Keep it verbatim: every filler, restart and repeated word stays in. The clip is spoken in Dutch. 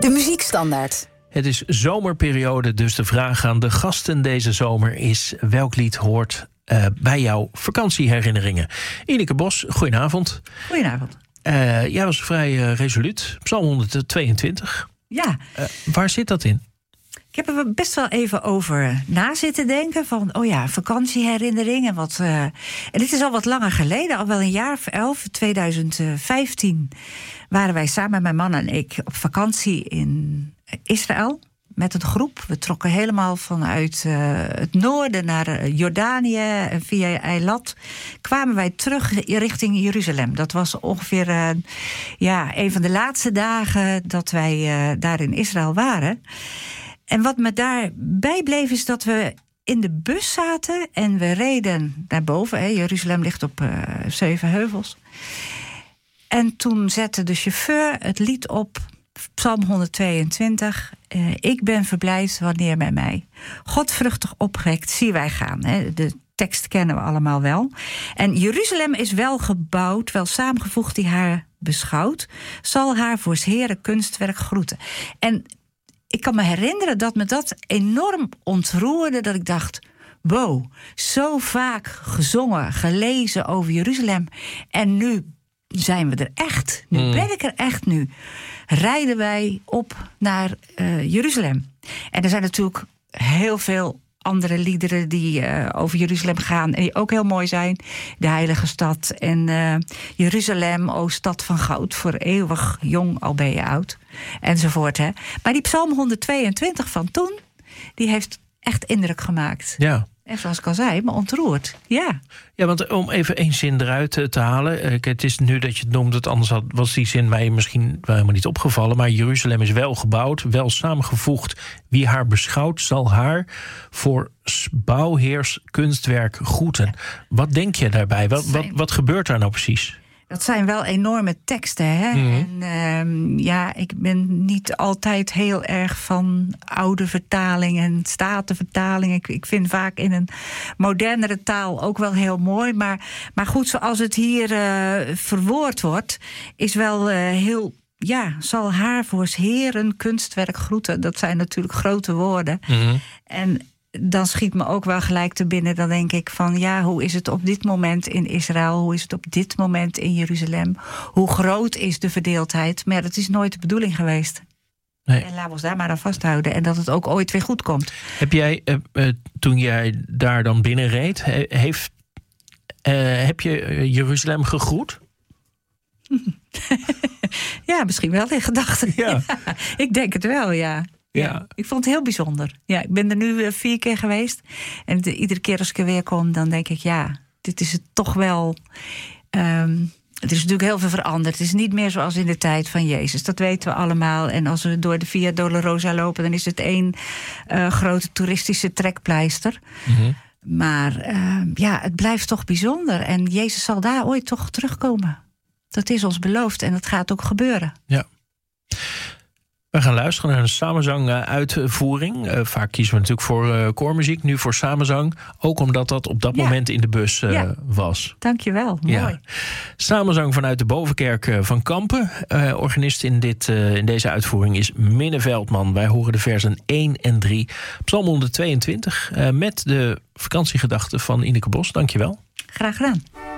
De muziekstandaard. Het is zomerperiode, dus de vraag aan de gasten deze zomer is: welk lied hoort uh, bij jouw vakantieherinneringen? Ineke Bos, goedenavond. Goedenavond. Uh, jij was vrij uh, resoluut. Psalm honderdtweeëntwintig. Ja. Uh, waar zit dat in? Ik heb er best wel even over na zitten denken. Van, oh ja, vakantieherinneringen. Wat, uh, en dit is al wat langer geleden, al wel een jaar of elf. twintig vijftien waren wij samen, mijn man en ik, op vakantie in Israël. Met een groep. We trokken helemaal vanuit uh, het noorden naar Jordanië. En via Eilat kwamen wij terug richting Jeruzalem. Dat was ongeveer uh, ja, een van de laatste dagen dat wij uh, daar in Israël waren. En wat me daarbij bleef is dat we in de bus zaten en we reden naar boven. Hè. Jeruzalem ligt op uh, zeven heuvels. En toen zette de chauffeur het lied op, Psalm honderdtweeëntwintig. Uh, ik ben verblijd wanneer bij mij godvruchtig opgewekt zie wij gaan. Hè. De tekst kennen we allemaal wel. En Jeruzalem is wel gebouwd, wel samengevoegd die haar beschouwt, zal haar voor 's Heeren kunstwerk groeten. En ik kan me herinneren dat me dat enorm ontroerde, dat ik dacht, wow, zo vaak gezongen, gelezen over Jeruzalem. En nu zijn we er echt. Nu mm. ben ik er echt nu. Rijden wij op naar uh, Jeruzalem. En er zijn natuurlijk heel veel andere liederen die uh, over Jeruzalem gaan en die ook heel mooi zijn. De heilige stad en uh, Jeruzalem, o stad van goud, voor eeuwig jong al ben je oud. Enzovoort. Hè. Maar die Psalm honderdtweeëntwintig van toen, die heeft echt indruk gemaakt. Ja. En zoals ik al zei, me ontroerd. Ja. Ja, want om even één zin eruit te halen. Het is nu dat je het noemt, het anders had, was die zin mij misschien wel helemaal niet opgevallen. Maar Jeruzalem is wel gebouwd, wel samengevoegd. Wie haar beschouwt, zal haar voor bouwheers kunstwerk groeten. Ja. Wat denk je daarbij? Wat, wat, wat gebeurt daar nou precies? Dat zijn wel enorme teksten, hè? Mm-hmm. En uh, ja, ik ben niet altijd heel erg van oude vertalingen, statenvertalingen. Ik, ik vind vaak in een modernere taal ook wel heel mooi. Maar, maar goed, zoals het hier uh, verwoord wordt, is wel uh, heel, ja, zal haar voor 's Heeren kunstwerk groeten. Dat zijn natuurlijk grote woorden. Mm-hmm. En dan schiet me ook wel gelijk te binnen. Dan denk ik van, ja, hoe is het op dit moment in Israël? Hoe is het op dit moment in Jeruzalem? Hoe groot is de verdeeldheid? Maar dat is nooit de bedoeling geweest. Nee. En laten we ons daar maar aan vasthouden. En dat het ook ooit weer goed komt. Heb jij, uh, uh, toen jij daar dan binnenreed, he, heeft, uh, heb je Jeruzalem gegroet? Ja, misschien wel in gedachten. Ja. Ja, ik denk het wel, ja. Ja. Ja, ik vond het heel bijzonder. Ja, ik ben er nu uh, vier keer geweest. En de, iedere keer als ik er weer kom, dan denk ik, ja, dit is het toch wel. Um, het is natuurlijk heel veel veranderd. Het is niet meer zoals in de tijd van Jezus. Dat weten we allemaal. En als we door de Via Dolorosa lopen, dan is het één uh, grote toeristische trekpleister. Mm-hmm. Maar uh, ja, het blijft toch bijzonder. En Jezus zal daar ooit toch terugkomen. Dat is ons beloofd en dat gaat ook gebeuren. Ja. We gaan luisteren naar een samenzang-uitvoering. Uh, vaak kiezen we natuurlijk voor uh, koormuziek, nu voor samenzang. Ook omdat dat op dat ja. moment in de bus uh, ja. was. Dankjewel, mooi. Ja. Samenzang vanuit de Bovenkerk van Kampen. Uh, organist in, dit, uh, in deze uitvoering is Minne Veldman. Wij horen de versen één en drie. Psalm honderdtweeëntwintig uh, met de vakantiegedachten van Ineke Bos. Dankjewel. Graag gedaan.